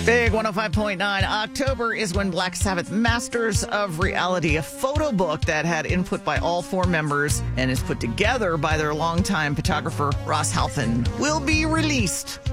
Big 105.9. October is when Black Sabbath Masters of Reality, a photo book that had input by all four members and is put together by their longtime photographer Ross Halfin, will be released.